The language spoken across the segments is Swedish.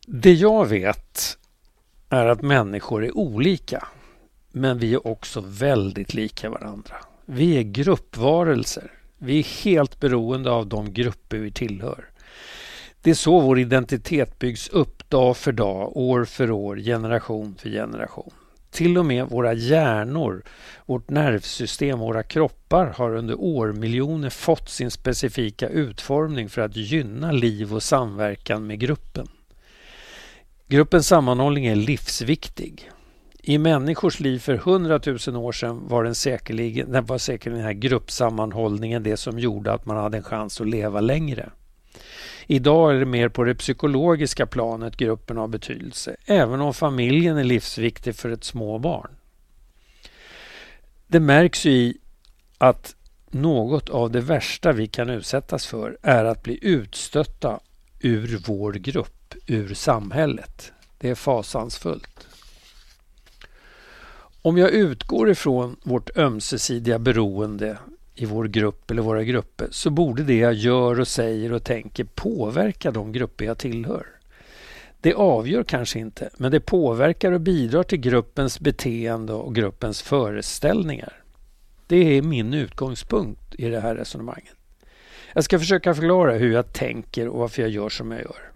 Det jag vet är att människor är olika, men vi är också väldigt lika varandra. Vi är gruppvarelser. Vi är helt beroende av de grupper vi tillhör. Det är så vår identitet byggs upp dag för dag, år för år, generation för generation. Till och med våra hjärnor, vårt nervsystem, våra kroppar har under årmiljoner fått sin specifika utformning för att gynna liv och samverkan med gruppen. Gruppens sammanhållning är livsviktig. I människors liv för 100 000 år sedan var säkerligen den här gruppsammanhållningen det som gjorde att man hade en chans att leva längre. Idag är det mer på det psykologiska planet gruppen har betydelse, även om familjen är livsviktig för ett små barn. Det märks ju i att något av det värsta vi kan utsättas för är att bli utstötta ur vår grupp, ur samhället. Det är fasansfullt. Om jag utgår ifrån vårt ömsesidiga beroende i vår grupp eller våra grupper, så borde det jag gör och säger och tänker påverka de grupper jag tillhör. Det avgör kanske inte, men det påverkar och bidrar till gruppens beteende och gruppens föreställningar. Det är min utgångspunkt i det här resonemanget. Jag ska försöka förklara hur jag tänker och varför jag gör som jag gör.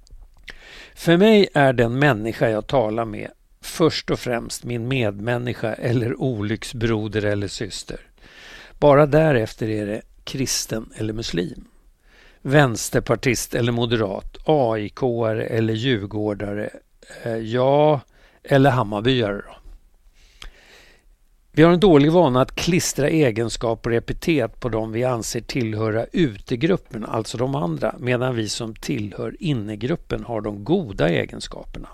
För mig är den människa jag talar med först och främst min medmänniska eller olycksbroder eller syster. Bara därefter är det kristen eller muslim, vänsterpartist eller moderat, AIK-are eller djurgårdare, eller Hammarbyare då. Vi har en dålig vana att klistra egenskaper och epitet på dem vi anser tillhöra utegruppen, alltså de andra, medan vi som tillhör innegruppen har de goda egenskaperna.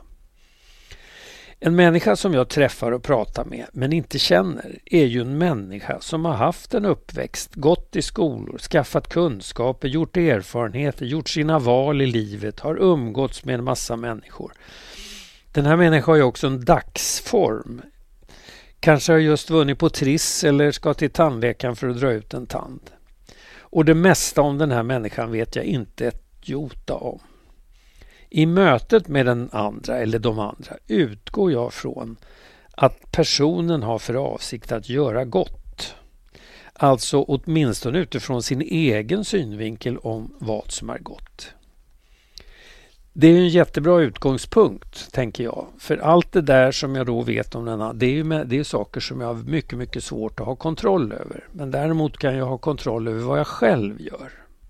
En människa som jag träffar och pratar med men inte känner är ju en människa som har haft en uppväxt, gått i skolor, skaffat kunskaper, gjort erfarenheter, gjort sina val i livet, har umgåtts med en massa människor. Den här människan har ju också en dagsform. Kanske har just vunnit på Triss eller ska till tandläkaren för att dra ut en tand. Och det mesta om den här människan vet jag inte ett jota om. I mötet med den andra eller de andra utgår jag från att personen har för avsikt att göra gott. Alltså åtminstone utifrån sin egen synvinkel om vad som är gott. Det är en jättebra utgångspunkt, tänker jag. För allt det där som jag då vet om den andra, det är saker som jag har mycket, mycket svårt att ha kontroll över. Men däremot kan jag ha kontroll över vad jag själv gör.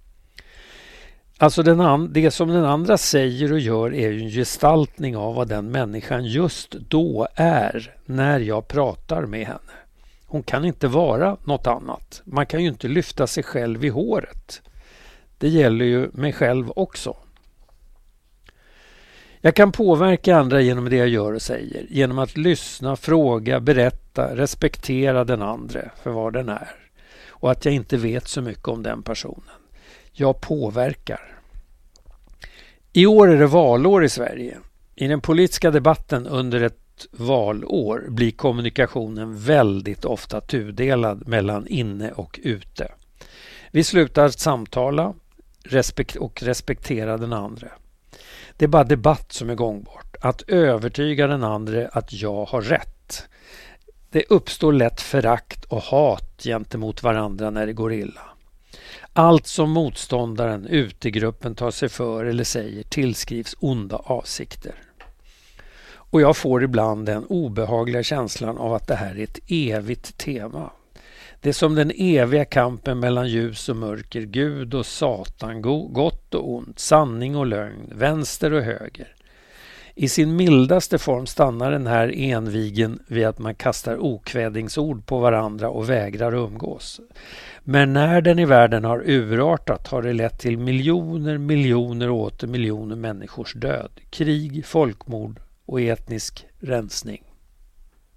Alltså det som den andra säger och gör är ju en gestaltning av vad den människan just då är när jag pratar med henne. Hon kan inte vara något annat. Man kan ju inte lyfta sig själv i håret. Det gäller ju mig själv också. Jag kan påverka andra genom det jag gör och säger. Genom att lyssna, fråga, berätta, respektera den andra för vad den är. Och att jag inte vet så mycket om den personen. Jag påverkar. I år är det valår i Sverige. I den politiska debatten under ett valår blir kommunikationen väldigt ofta tudelad mellan inne och ute. Vi slutar samtala och respektera den andra. Det är bara debatt som är gångbart. Att övertyga den andra att jag har rätt. Det uppstår lätt förakt och hat gentemot varandra när det går illa. Allt som motståndaren, utegruppen tar sig för eller säger tillskrivs onda avsikter. Och jag får ibland den obehagliga känslan av att det här är ett evigt tema. Det är som den eviga kampen mellan ljus och mörker, Gud och Satan, gott och ont, sanning och lögn, vänster och höger. I sin mildaste form stannar den här envigen vid att man kastar okvädingsord på varandra och vägrar umgås. Men när den i världen har urartat har det lett till miljoner och åter miljoner människors död, krig, folkmord och etnisk rensning.